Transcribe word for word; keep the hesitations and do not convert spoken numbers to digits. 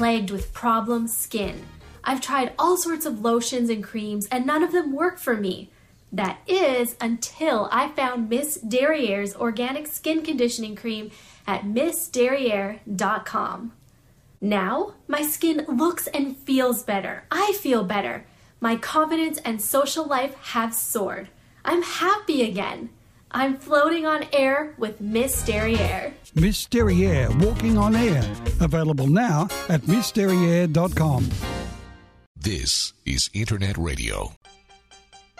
plagued with problem skin. I've tried all sorts of lotions and creams, and none of them work for me. That is, until I found Miss Derriere's organic skin conditioning cream at miss derriere dot com. Now, my skin looks and feels better. I feel better. My confidence and social life have soared. I'm happy again. I'm floating on air with Miss Derriere. Miss Derriere, walking on air. Available now at miss derriere dot com. This is Internet Radio.